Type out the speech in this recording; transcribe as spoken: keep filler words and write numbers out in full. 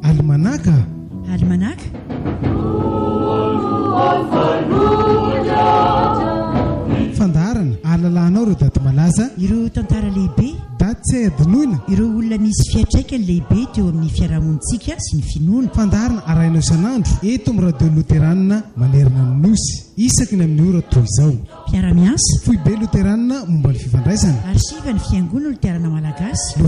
almanaka almanaka fandarana ahalalànao ireo daty malaza ireo tantara lehibe daty tsy adinoina ireo olona nisy fiatraikany lehibe teo amin'ny fiarahamonitsika sy ny finoana fandarana arainao isan'andro eto amin'ny radio loteranina manerana ny nosy isaky ny amin'ny ora toy izao mpiara-miasa foibe loteranina momba ny fifandraisana arsiva ny fiangonana loterana malagasy